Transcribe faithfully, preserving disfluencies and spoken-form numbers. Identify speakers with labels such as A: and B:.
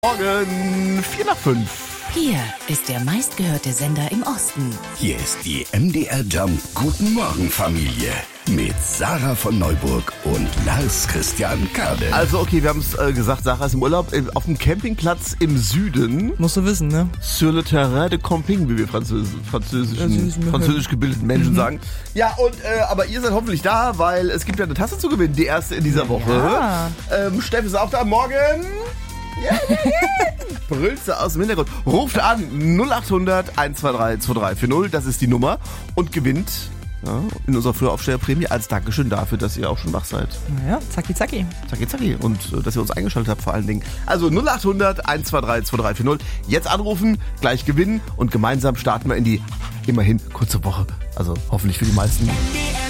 A: Morgen, vier nach fünf.
B: Hier ist der meistgehörte Sender im Osten.
C: Hier ist die M D R Jump Guten Morgen Familie mit Sarah von Neuburg und Lars Christian Kade.
A: Also okay, wir haben es äh, gesagt, Sarah ist im Urlaub äh, auf dem Campingplatz im Süden.
D: Musst du wissen, ne?
A: Sur le terrain de camping, wie wir Französ französischen, französisch gebildeten Menschen mhm. sagen. Ja, und äh, aber ihr seid hoffentlich da, weil es gibt ja eine Tasse zu gewinnen, die erste in dieser Woche.
D: Ja.
A: Ähm, Steff ist auch da, morgen. Ja, ja, ja. Brüllst du aus dem Hintergrund. Ruft an null acht hundert eins zwei drei zwei drei vier null, das ist die Nummer, und gewinnt ja, in unserer Frühaufsteherprämie als Dankeschön dafür, dass ihr auch schon wach seid.
D: Naja, zacki zacki.
A: Zacki zacki. Und äh, dass ihr uns eingeschaltet habt vor allen Dingen. Also null acht hundert eins zwei drei zwei drei vier null. Jetzt anrufen, gleich gewinnen und gemeinsam starten wir in die immerhin kurze Woche. Also hoffentlich für die meisten.